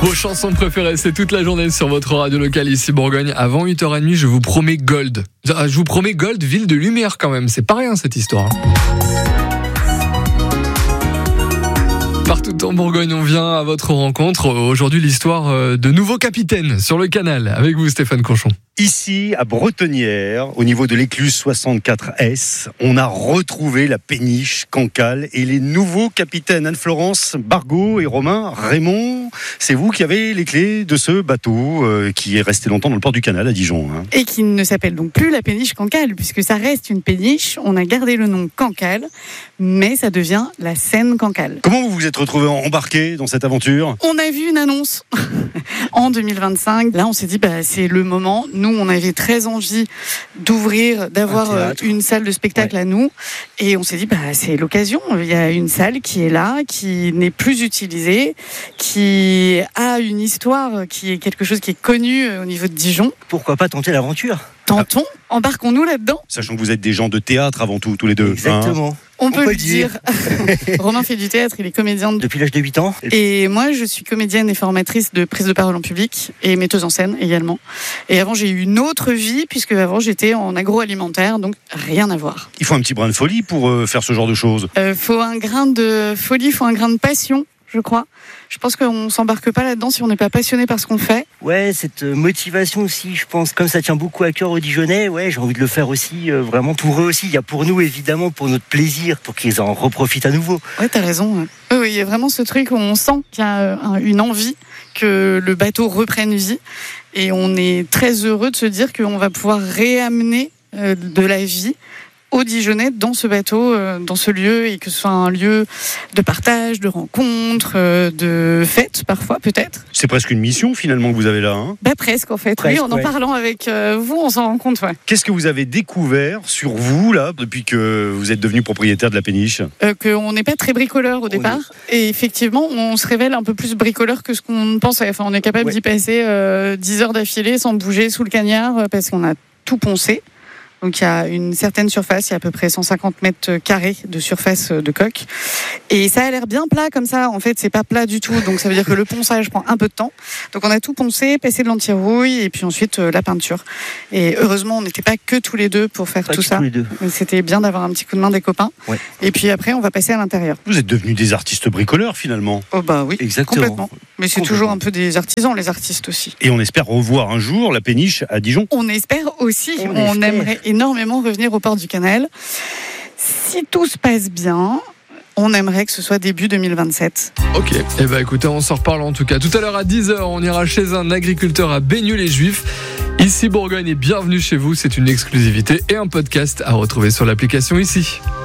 Vos chansons préférées, c'est toute la journée sur votre radio locale ici Bourgogne. Avant 8h30, je vous promets Gold. Je vous promets Gold, ville de lumière quand même. C'est pas rien cette histoire. Partout en Bourgogne, on vient à votre rencontre. Aujourd'hui, l'histoire de nouveaux capitaines sur le canal. Avec vous, Stéphane Conchon. Ici, à Bretonnière, au niveau de l'écluse 64S, on a retrouvé la péniche Cancale et les nouveaux capitaines Anne-Florence Bargot et Romain Raymond. C'est vous qui avez les clés de ce bateau qui est resté longtemps dans le port du canal à Dijon. Et qui ne s'appelle donc plus la péniche Cancale, puisque ça reste une péniche. On a gardé le nom Cancale, mais ça devient la Seine Cancale. Comment vous vous êtes retrouvés embarqués dans cette aventure ? On a vu une annonce en 2025. Là, on s'est dit, c'est le moment. Nous, on avait très envie d'ouvrir, d'avoir une salle de spectacle à nous. Et on s'est dit, c'est l'occasion. Il y a une salle qui est là, qui n'est plus utilisée, qui a une histoire, qui est quelque chose qui est connu au niveau de Dijon. Pourquoi pas tenter l'aventure ? Tentons, embarquons-nous là-dedans. Sachant que vous êtes des gens de théâtre avant tout, tous les deux. Exactement. On peut le dire. Romain fait du théâtre, il est comédien depuis l'âge de 8 ans. Et moi, je suis comédienne et formatrice de prise de parole en public et metteuse en scène également. Et avant, j'ai eu une autre vie, puisque avant, j'étais en agroalimentaire, donc rien à voir. Il faut un petit brin de folie pour faire ce genre de choses. Faut un grain de folie, faut un grain de passion, je crois. Je pense qu'on s'embarque pas là-dedans si on n'est pas passionné par ce qu'on fait. Ouais, cette motivation aussi, je pense, comme ça tient beaucoup à cœur aux Dijonais, j'ai envie de le faire aussi, vraiment pour eux aussi. Il y a pour nous, évidemment, pour notre plaisir, pour qu'ils en reprofitent à nouveau. Ouais, t'as raison. Oui, il y a vraiment ce truc où on sent qu'il y a une envie que le bateau reprenne vie. Et on est très heureux de se dire qu'on va pouvoir réamener de la vie aux Dijonais dans ce bateau, dans ce lieu, et que ce soit un lieu de partage, de rencontres, de fêtes parfois peut-être. C'est presque une mission finalement que vous avez là. Presque en fait. Oui, en parlant avec vous, on s'en rend compte. Ouais. Qu'est-ce que vous avez découvert sur vous là depuis que vous êtes devenu propriétaire de la péniche ? Qu'on n'est pas très bricoleur au départ. Et effectivement, on se révèle un peu plus bricoleur que ce qu'on pensait. Enfin, on est capable d'y passer 10 heures d'affilée sans bouger sous le cagnard parce qu'on a tout poncé. Donc il y a une certaine surface, il y a à peu près 150 mètres carrés de surface de coque. Et ça a l'air bien plat comme ça. En fait, c'est pas plat du tout. Donc ça veut dire que le ponçage prend un peu de temps. Donc on a tout poncé, passé de l'anti-rouille et puis ensuite la peinture. Et heureusement, on n'était pas que tous les deux pour faire tout ça. C'était bien d'avoir un petit coup de main des copains. Ouais. Et puis après, on va passer à l'intérieur. Vous êtes devenus des artistes bricoleurs finalement. Oh oui, exactement. Complètement. Mais c'est toujours un peu des artisans, les artistes aussi. Et on espère revoir un jour la péniche à Dijon. On espère aussi. On aimerait énormément revenir au port du canal. Si tout se passe bien, on aimerait que ce soit début 2027. Ok, écoutez, on s'en reparle en tout cas. Tout à l'heure à 10h, on ira chez un agriculteur à Beigneux-les-Juifs. Ici Bourgogne et bienvenue chez vous, c'est une exclusivité et un podcast à retrouver sur l'application ici.